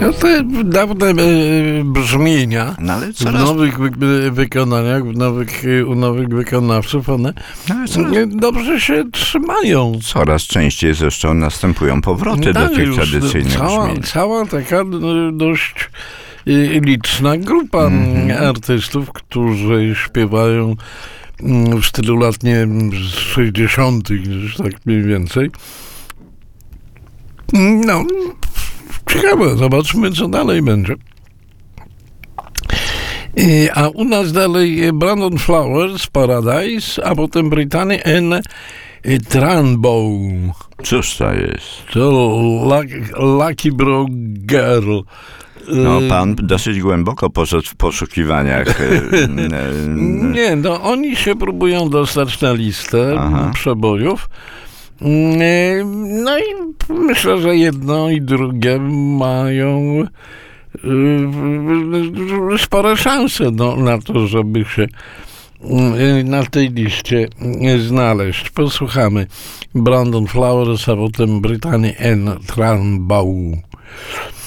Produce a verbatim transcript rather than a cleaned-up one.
No te dawne e, brzmienia No ale w coraz, nowych wy, wykonaniach, w nowych, e, u nowych wykonawców, one no, ale coraz, e, dobrze się trzymają. coraz częściej zresztą następują powroty do Tak, tych już tradycyjnych cała, brzmień. cała taka e, dość e, liczna grupa mm, artystów, którzy śpiewają mm, w stylu lat, nie wiem, z sześćdziesiątych, już tak mniej więcej. No, ciekawe, zobaczmy, co dalej będzie. I, a u nas dalej Brandon Flowers, Paradise, a potem Britannia N. Tranbow. Cóż to jest? To Lucky, lucky Bro Girl. No, Y, pan dosyć głęboko poszedł w poszukiwaniach. e, e, Nie, no oni się próbują dostać na listę Aha. przebojów. Y, No i myślę, że jedno i drugie mają y, spore szanse no, na to, żeby się y, na tej liście znaleźć. Posłuchamy Brandon Flowers, a potem Britannia N. Tranbow.